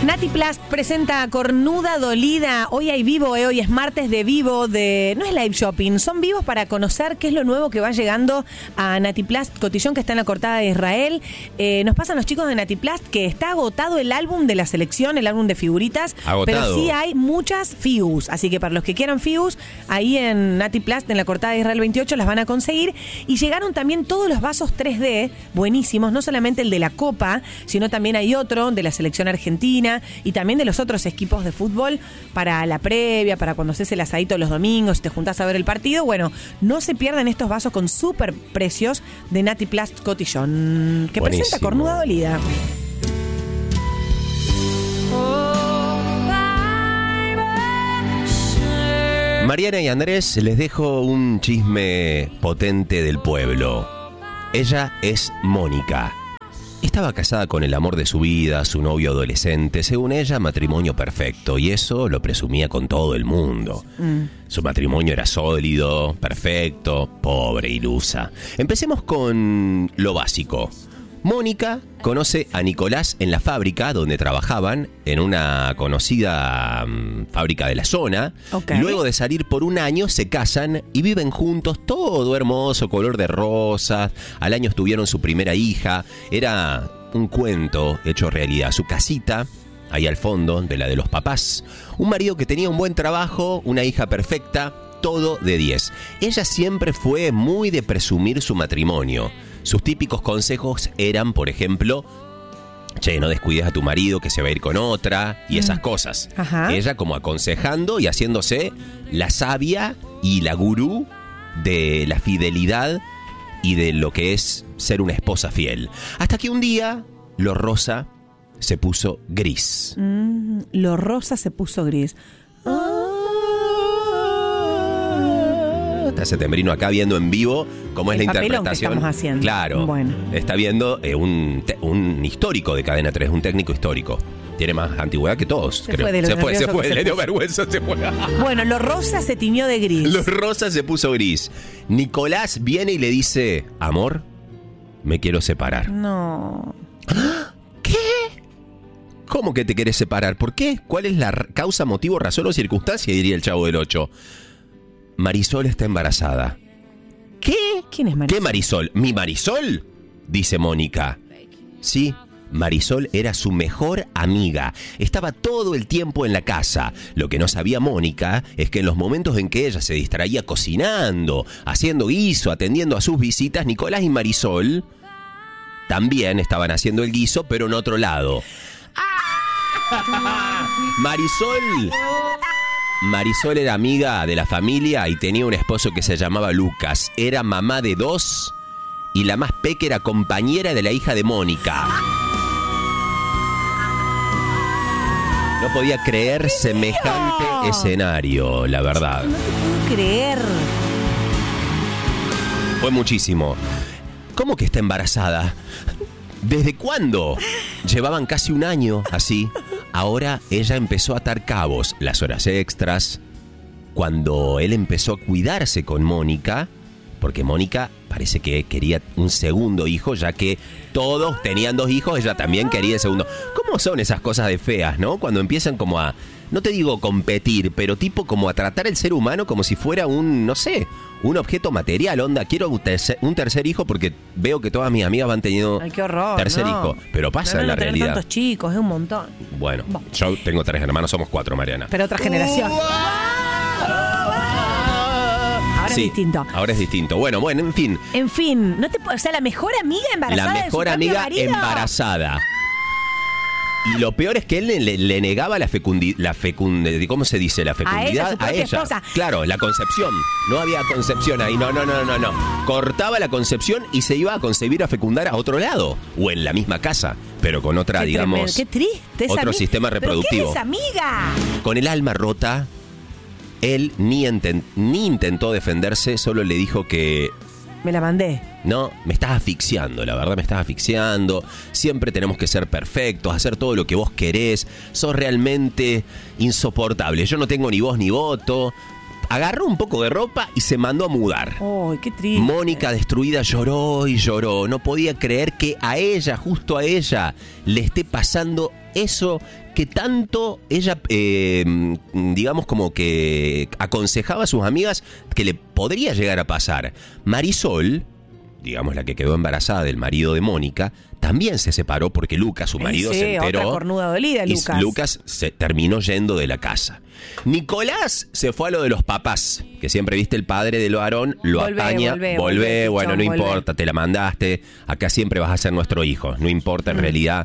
Nati Plast presenta Cornuda Dolida. Hoy hay vivo, hoy es martes de vivo, no es live shopping, son vivos para conocer qué es lo nuevo que va llegando a Nati Plast Cotillón, que está en la Cortada de Israel. Nos pasan los chicos de Nati Plast que está agotado el álbum de la selección, el álbum de figuritas. Agotado. Pero sí hay muchas figus, así que para los que quieran figus, ahí en Nati Plast, en la Cortada de Israel 28, las van a conseguir. Y llegaron también todos los vasos 3D, buenísimos, no solamente el de la Copa, sino también hay otro de la selección argentina y también de los otros equipos de fútbol para la previa, para cuando haces el asadito los domingos, te juntás a ver el partido. Bueno, no se pierdan estos vasos con súper precios de Nati Plast Cotillón, que buenísimo. presenta Cornuda Dolida. Mariana y Andrés, les dejo un chisme potente del pueblo. Ella es Mónica. Estaba casada con el amor de su vida, su novio adolescente, según ella, matrimonio perfecto, y eso lo presumía con todo el mundo. Su matrimonio era sólido, perfecto, pobre, ilusa. Empecemos con lo básico. Mónica conoce a Nicolás en la fábrica donde trabajaban, en una conocida fábrica de la zona. Okay. Luego de salir por un año se casan y viven juntos, todo hermoso, color de rosas. Al año tuvieron su primera hija. Era un cuento hecho realidad. Su casita, ahí al fondo, de la de los papás. Un marido que tenía un buen trabajo, una hija perfecta, todo de 10. Ella siempre fue muy de presumir su matrimonio. Sus típicos consejos eran, por ejemplo, che, no descuides a tu marido que se va a ir con otra y esas cosas. Ajá. Ella como aconsejando y haciéndose la sabia y la gurú de la fidelidad y de lo que es ser una esposa fiel. Hasta que un día lo rosa se puso gris. Lo rosa se puso gris. Está Setembrino acá viendo en vivo cómo es El la papelón interpretación. que estamos haciendo. Claro. Bueno. Está viendo un histórico de Cadena 3, un técnico histórico. Tiene más antigüedad que todos, Se creo. fue de lo se nervioso fue, que se le dio puso. vergüenza, se fue. Bueno, lo rosa se tiñó de gris. Los rosas se puso gris. Nicolás viene y le dice, amor, me quiero separar. No. ¿Qué? ¿Cómo que te querés separar? ¿Por qué? ¿Cuál es la causa, motivo, razón o circunstancia? Diría el Chavo del 8. Marisol está embarazada. ¿Qué? ¿Quién es Marisol? ¿Qué Marisol? ¿Mi Marisol? Dice Mónica. Sí, Marisol era su mejor amiga. Estaba todo el tiempo en la casa. Lo que no sabía Mónica es que en los momentos en que ella se distraía cocinando, haciendo guiso, atendiendo a sus visitas, Nicolás y Marisol también estaban haciendo el guiso, pero en otro lado. Marisol era amiga de la familia y tenía un esposo que se llamaba Lucas. Era mamá de 2 y la más peque era compañera de la hija de Mónica. No podía creer semejante escenario, la verdad. No te puedo creer. Fue muchísimo. ¿Cómo que está embarazada? ¿Desde cuándo? Llevaban casi un año así. Ahora ella empezó a atar cabos, las horas extras. Cuando él empezó a cuidarse con Mónica, porque Mónica parece que quería un segundo hijo, ya que todos tenían 2 hijos, ella también quería el segundo. ¿Cómo son esas cosas de feas, no? Cuando empiezan como a, no te digo competir, pero tipo como a tratar el ser humano como si fuera un, no sé, un objeto material. Onda, quiero un tercer hijo porque veo que todas mis amigas van teniendo Ay, qué horror. tercer no. hijo. Pero pasa No, en la tener realidad. Tantos chicos, es un montón. Bueno, yo tengo 3 hermanos, somos 4, Mariana. Pero otra generación. Ahora Sí, es distinto. Ahora es distinto. Bueno, en fin. En fin, o sea, la mejor amiga embarazada La de su mejor propio amiga marido. embarazada. Y lo peor es que él le negaba la fecundidad, ¿cómo se dice? La fecundidad su propia esposa. Claro, la concepción. No había concepción ahí, no. Cortaba la concepción y se iba a concebir, a fecundar a otro lado. O en la misma casa, pero con otra, Qué digamos, tremendo, qué triste esa otro amiga. sistema ¿Pero reproductivo. qué es esa amiga? Con el alma rota, él ni intentó defenderse, solo le dijo que Me la mandé. no, me estás asfixiando, la verdad me estás asfixiando. Siempre tenemos que ser perfectos, hacer todo lo que vos querés. Sos realmente insoportable. Yo no tengo ni voz ni voto. agarró un poco de ropa y se mandó a mudar. ¡Ay, qué triste! Mónica, destruida, lloró y lloró. No podía creer que a ella, justo a ella, le esté pasando eso que tanto ella, digamos, como que aconsejaba a sus amigas que le podría llegar a pasar. Marisol, digamos la que quedó embarazada del marido de Mónica, también se separó porque Lucas, su marido, se enteró. Otra cornuda dolida, Lucas. Y Lucas se terminó yendo de la casa. Nicolás se fue a lo de los papás, que siempre viste el padre del varón, lo apaña, volvé, bueno, no importa, te la mandaste, acá siempre vas a ser nuestro hijo, no importa en realidad.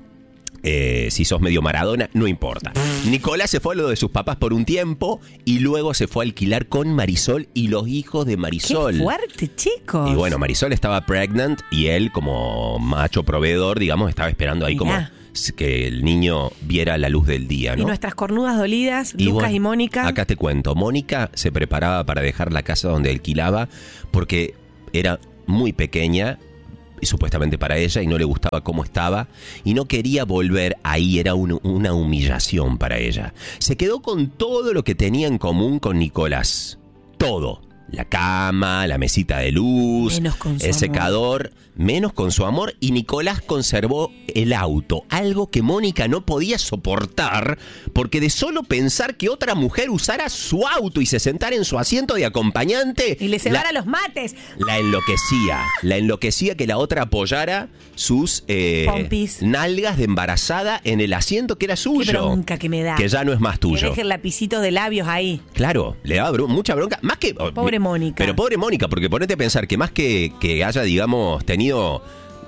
Si sos medio Maradona, no importa. Nicolás se fue a lo de sus papás por un tiempo y luego se fue a alquilar con Marisol y los hijos de Marisol. ¡Qué fuerte, chicos! Y bueno, Marisol estaba pregnant y él, como macho proveedor, digamos, estaba esperando ahí como que el niño viera la luz del día, ¿no? Y nuestras cornudas dolidas, Lucas y Mónica. Acá te cuento, Mónica se preparaba para dejar la casa donde alquilaba porque era muy pequeña y supuestamente para ella, y no le gustaba cómo estaba y no quería volver ahí, era una humillación para ella. Se quedó con todo lo que tenía en común con Nicolás, todo. La cama, la mesita de luz, el secador, menos con su amor, y Nicolás conservó el auto, algo que Mónica no podía soportar, porque de solo pensar que otra mujer usara su auto y se sentara en su asiento de acompañante y le cebara los mates, la enloquecía que la otra apoyara sus nalgas de embarazada en el asiento que era suyo. Qué bronca que me da, que ya no es más tuyo. Que deje el lapicito de labios ahí. Claro, le daba mucha bronca, más que pobre Mónica. Pero pobre Mónica, porque ponete a pensar que más que haya, digamos, tenido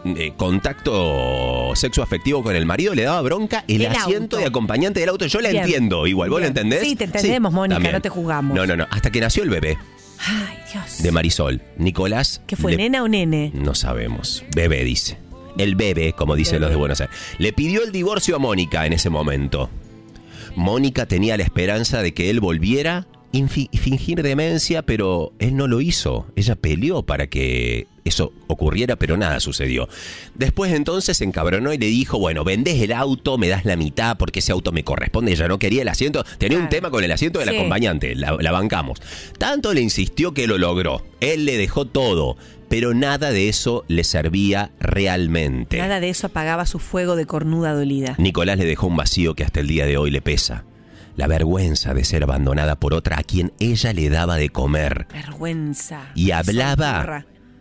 contacto sexoafectivo con el marido, le daba bronca el asiento de acompañante del auto. Yo la entiendo igual, ¿vos la entendés? Sí, te entendemos, sí, Mónica, también. No te juzgamos. No, hasta que nació el bebé. Ay, Dios. De Marisol. Nicolás. ¿Qué fue, nena o nene? No sabemos. Bebé, dice. El bebé, como dicen los de Buenos Aires. Le pidió el divorcio a Mónica en ese momento. Mónica tenía la esperanza de que él volviera fingir demencia, pero él no lo hizo. Ella peleó para que eso ocurriera, pero nada sucedió. Después entonces se encabronó y le dijo, bueno, vendés el auto, me das la mitad porque ese auto me corresponde. Ella no quería el asiento, tenía un tema con el asiento del acompañante, la bancamos. Tanto le insistió que lo logró. Él le dejó todo, pero nada de eso le servía realmente. Nada de eso apagaba su fuego de cornuda dolida. Nicolás le dejó un vacío que hasta el día de hoy le pesa. La vergüenza de ser abandonada por otra a quien ella le daba de comer. Vergüenza. Y hablaban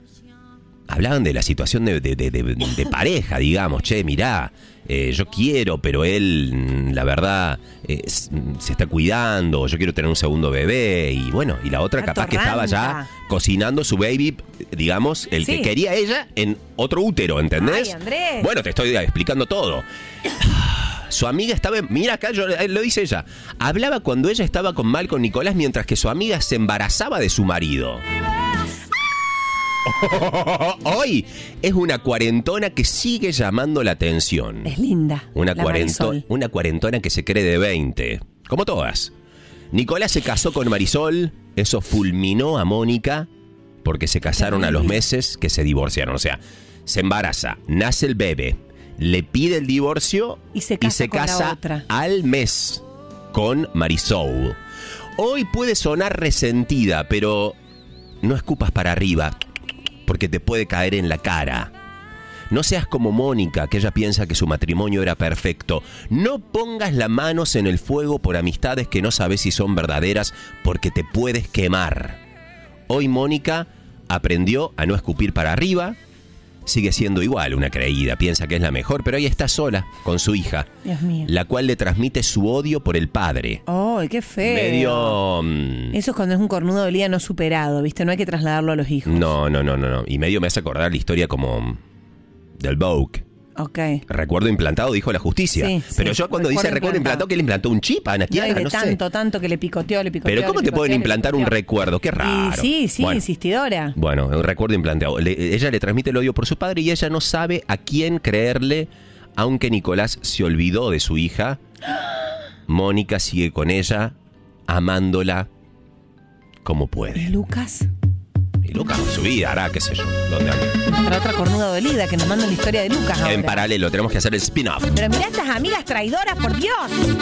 de la situación de pareja, digamos. Che, mirá, yo quiero, pero él, la verdad, se está cuidando. Yo quiero tener un segundo bebé. Y bueno, y la otra capaz que estaba ya cocinando su baby, digamos, el que quería ella en otro útero, ¿entendés? Ay, Andrés. Bueno, te estoy explicando todo. Su amiga estaba... Mira acá, lo dice ella. Hablaba cuando ella estaba mal con Nicolás mientras que su amiga se embarazaba de su marido. Hoy es una cuarentona que sigue llamando la atención. Es linda. Una cuarentona que se cree de 20. Como todas. Nicolás se casó con Marisol. Eso fulminó a Mónica porque se casaron a los meses que se divorciaron. O sea, se embaraza, nace el bebé, le pide el divorcio y se casa al mes con Marisol. Hoy puede sonar resentida, pero no escupas para arriba porque te puede caer en la cara. No seas como Mónica, que ella piensa que su matrimonio era perfecto. No pongas las manos en el fuego por amistades que no sabes si son verdaderas porque te puedes quemar. Hoy Mónica aprendió a no escupir para arriba. Sigue siendo igual una creída, piensa que es la mejor, pero ella está sola con su hija, Dios mío, la cual le transmite su odio por el padre. ¡Ay, qué feo! Medio... Eso es cuando es un cornudo dolida no superado, ¿viste? No hay que trasladarlo a los hijos. No. Y medio me hace acordar la historia como del Vogue. Ok. Recuerdo implantado, dijo la justicia. Sí, pero yo cuando dice recuerdo implantado, ¿que le implantó un chip a Ana Kiara? No sé. Tanto que le picoteó. Pero ¿cómo te pueden implantar un recuerdo? Qué raro. Sí, bueno, insistidora. Bueno, un recuerdo implantado. Ella le transmite el odio por su padre y ella no sabe a quién creerle, aunque Nicolás se olvidó de su hija. Mónica sigue con ella, amándola como puede. ¿Y Lucas? Lucas en su vida hará, qué sé yo, ¿dónde anda? Para otra cornuda dolida que nos manda la historia de Lucas ahora. En paralelo, tenemos que hacer el spin-off. Pero mirá estas amigas traidoras, por Dios.